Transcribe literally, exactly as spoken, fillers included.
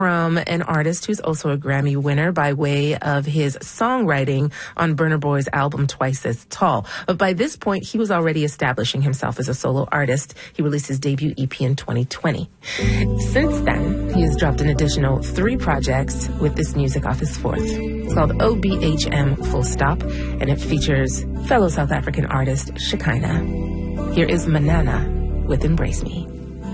from an artist who's also a Grammy winner by way of his songwriting on Burna Boy's album Twice as Tall. But by this point, he was already establishing himself as a solo artist. He released his debut E P in twenty twenty. Since then, he has dropped an additional three projects with this music off his fourth. It's called O B H M Full Stop, and it features fellow South African artist Shekinah. Here is Manana with Embrace Me.